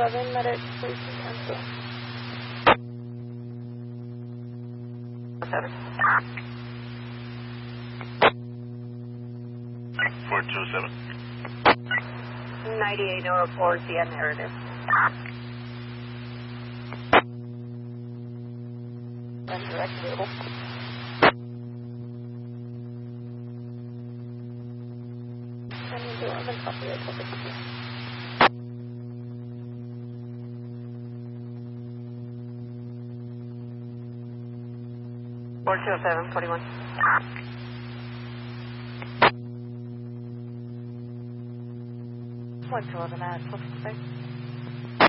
4211, medic, please cancel. 7. 4207. 9804 is the narrative. And direct available. And 11, copy that, copy. 4207, 41. 111 at 1265.